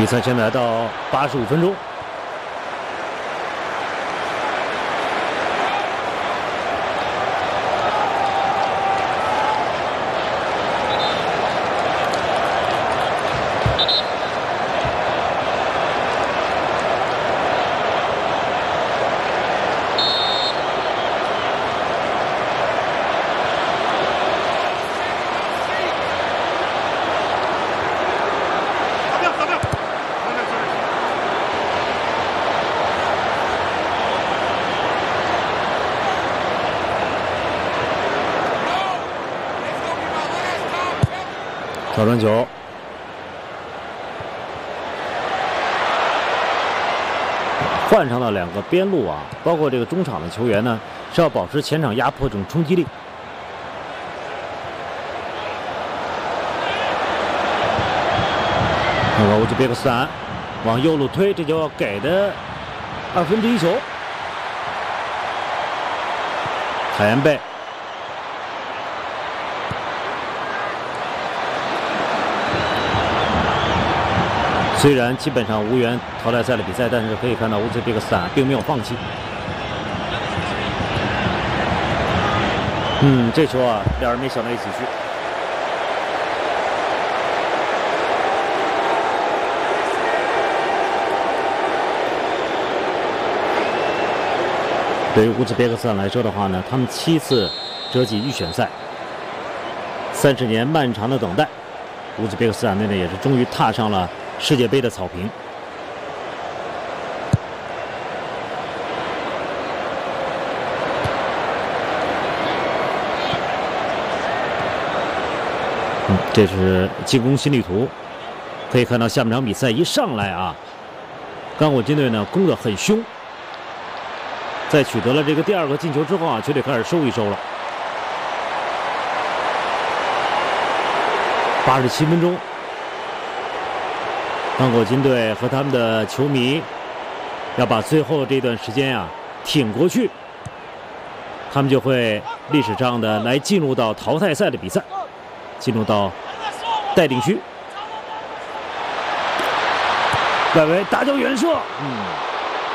比赛现在来到85分钟。挑传球，换上了2个边路啊，包括这个中场的球员呢，是要保持前场压迫这种冲击力。那么乌兹别克斯坦往右路推，这就要给的1/2球。海岩贝。 虽然基本上无缘淘汰赛的比赛，但是可以看到乌兹别克斯坦并没有放弃。这球啊，2人没想到一起去。对于乌兹别克斯坦来说的话呢，他们7次折戟预选赛，30年漫长的等待，乌兹别克斯坦队呢也是终于踏上了 世界杯的草坪，这是进攻心理图。可以看到下半场比赛一上来啊，刚果金队呢攻得很凶，在取得了这个第2个进球之后啊，球队开始收一收了。87分钟。 刚果金队和他们的球迷要把最后这段时间挺过去，他们就会历史上的来进入到淘汰赛的比赛，进入到待定区。外围打脚远射，